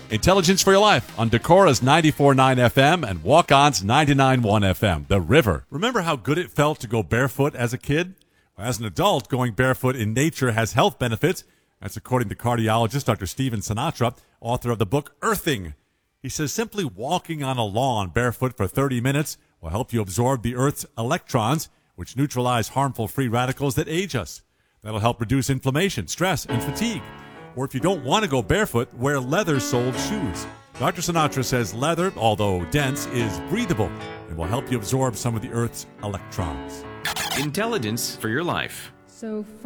Intelligence for Your Life on Decora's 94.9 FM and Walk-On's 99.1 FM, The River. Remember how good it felt to go barefoot as a kid? Well, as an adult, going barefoot in nature has health benefits. That's according to cardiologist Dr. Stephen Sinatra, author of the book Earthing. He says simply walking on a lawn barefoot for 30 minutes will help you absorb the Earth's electrons, which neutralize harmful free radicals that age us. That'll help reduce inflammation, stress, and fatigue. Or if you don't want to go barefoot, wear leather-soled shoes. Dr. Sinatra says leather, although dense, is breathable and will help you absorb some of the Earth's electrons. Intelligence for Your Life. So